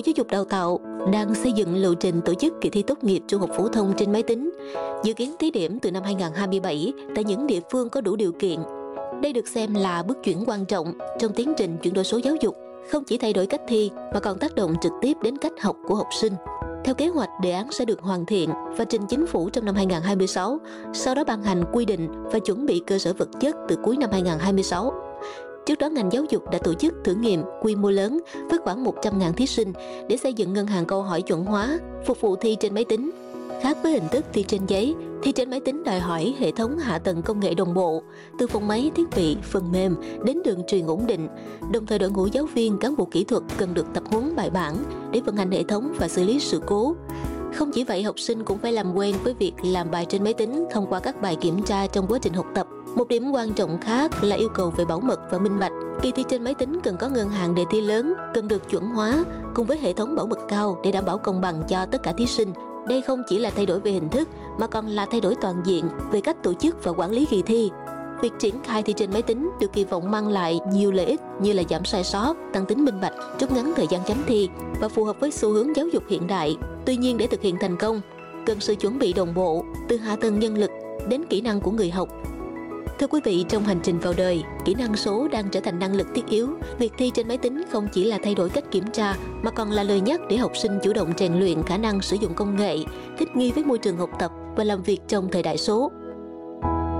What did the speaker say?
Bộ Giáo dục Đào tạo đang xây dựng lộ trình tổ chức kỳ thi tốt nghiệp trung học phổ thông trên máy tính, dự kiến thí điểm từ năm 2027 tại những địa phương có đủ điều kiện. Đây được xem là bước chuyển quan trọng trong tiến trình chuyển đổi số giáo dục, không chỉ thay đổi cách thi mà còn tác động trực tiếp đến cách học của học sinh. Theo kế hoạch, đề án sẽ được hoàn thiện và trình chính phủ trong năm 2026, sau đó ban hành quy định và chuẩn bị cơ sở vật chất từ cuối năm 2026. Trước đó, ngành giáo dục đã tổ chức thử nghiệm quy mô lớn với khoảng 100.000 thí sinh để xây dựng ngân hàng câu hỏi chuẩn hóa, phục vụ thi trên máy tính. Khác với hình thức thi trên giấy, thi trên máy tính đòi hỏi hệ thống hạ tầng công nghệ đồng bộ, từ phòng máy, thiết bị, phần mềm đến đường truyền ổn định. Đồng thời, đội ngũ giáo viên, cán bộ kỹ thuật cần được tập huấn bài bản để vận hành hệ thống và xử lý sự cố. Không chỉ vậy, học sinh cũng phải làm quen với việc làm bài trên máy tính thông qua các bài kiểm tra trong quá trình học tập. Một điểm quan trọng khác là yêu cầu về bảo mật và minh bạch. Kỳ thi trên máy tính cần có ngân hàng đề thi lớn, cần được chuẩn hóa cùng với hệ thống bảo mật cao để đảm bảo công bằng cho tất cả thí sinh. Đây không chỉ là thay đổi về hình thức mà còn là thay đổi toàn diện về cách tổ chức và quản lý kỳ thi. Việc triển khai thi trên máy tính được kỳ vọng mang lại nhiều lợi ích như là giảm sai sót, tăng tính minh bạch, rút ngắn thời gian chấm thi và phù hợp với xu hướng giáo dục hiện đại. Tuy nhiên, để thực hiện thành công, cần sự chuẩn bị đồng bộ từ hạ tầng nhân lực đến kỹ năng của người học. Thưa quý vị, trong hành trình vào đời, kỹ năng số đang trở thành năng lực thiết yếu. Việc thi trên máy tính không chỉ là thay đổi cách kiểm tra mà còn là lời nhắc để học sinh chủ động rèn luyện khả năng sử dụng công nghệ, thích nghi với môi trường học tập và làm việc trong thời đại số.